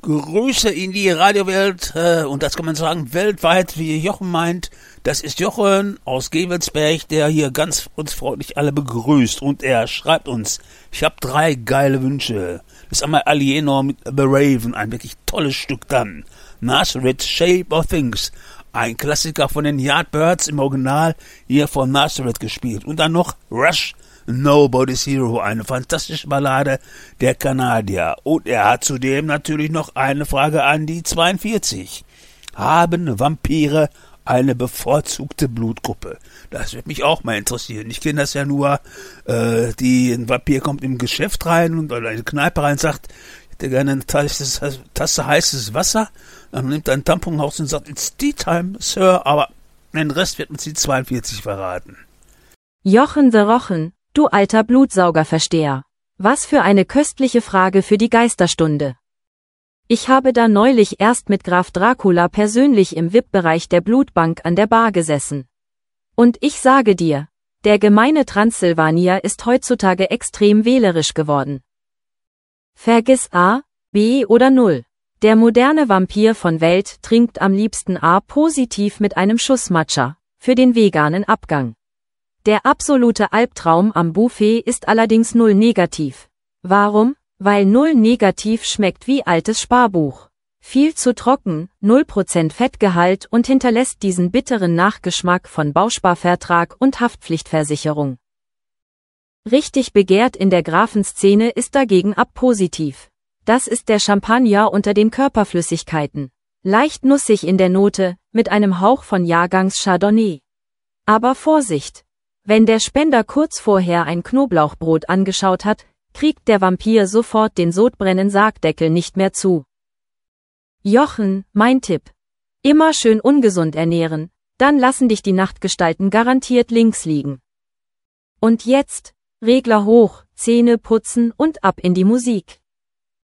Grüße in die Radiowelt und das kann man sagen weltweit, wie Jochen meint. Das ist Jochen aus Gevelsberg, der hier ganz uns freundlich alle begrüßt und er schreibt uns, ich habe 3 geile Wünsche. Das ist einmal Alienor mit The Raven, ein wirklich tolles Stück dann. Nazareth, Shape of Things, ein Klassiker von den Yardbirds im Original, hier von Nazareth gespielt. Und dann noch Rush, Nobody's Hero, eine fantastische Ballade der Kanadier. Und er hat zudem natürlich noch eine Frage an die 42. Haben Vampire eine bevorzugte Blutgruppe? Das wird mich auch mal interessieren. Ich kenne das ja nur, ein Vampir kommt im Geschäft rein oder in eine Kneipe rein und sagt, ich hätte gerne eine Tasse heißes Wasser. Dann nimmt er einen Tampon raus und sagt, it's tea time, Sir. Aber den Rest wird uns die 42 verraten. Jochen the Rochen, du alter Blutsaugerversteher. Was für eine köstliche Frage für die Geisterstunde. Ich habe da neulich erst mit Graf Dracula persönlich im VIP-Bereich der Blutbank an der Bar gesessen. Und ich sage dir, der gemeine Transsilvanier ist heutzutage extrem wählerisch geworden. Vergiss A, B oder 0. Der moderne Vampir von Welt trinkt am liebsten A positiv mit einem Schuss Matcha, für den veganen Abgang. Der absolute Albtraum am Buffet ist allerdings 0 negativ. Warum? Weil 0 negativ schmeckt wie altes Sparbuch. Viel zu trocken, 0% Fettgehalt und hinterlässt diesen bitteren Nachgeschmack von Bausparvertrag und Haftpflichtversicherung. Richtig begehrt in der Grafenszene ist dagegen AB positiv. Das ist der Champagner unter den Körperflüssigkeiten. Leicht nussig in der Note, mit einem Hauch von Jahrgangs Chardonnay. Aber Vorsicht! Wenn der Spender kurz vorher ein Knoblauchbrot angeschaut hat, kriegt der Vampir sofort den Sodbrennen-Sargdeckel nicht mehr zu. Jochen, mein Tipp. Immer schön ungesund ernähren, dann lassen dich die Nachtgestalten garantiert links liegen. Und jetzt, Regler hoch, Zähne putzen und ab in die Musik.